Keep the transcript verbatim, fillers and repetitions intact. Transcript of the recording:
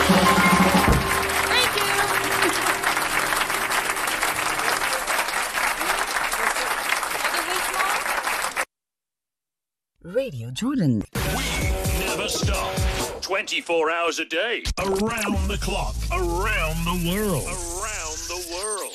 Radio Jordan. We never stop. twenty-four hours a day. Around the clock. Around the world. Around the world.